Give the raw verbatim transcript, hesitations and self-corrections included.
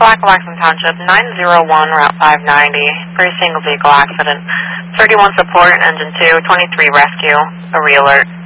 Waxahachie Township, nine zero one, Route five ninety, for a single vehicle accident. thirty-one support, engine two, twenty-three rescue, a re-alert.